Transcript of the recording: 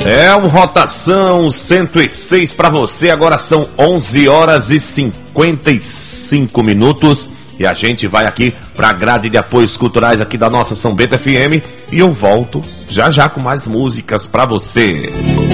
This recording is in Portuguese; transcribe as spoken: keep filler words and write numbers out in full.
É o Rotação cento e seis para você. Agora são onze horas e cinquenta e cinco minutos. E a gente vai aqui para a grade de apoios culturais aqui da nossa São Bento F M. E eu volto já já com mais músicas para você.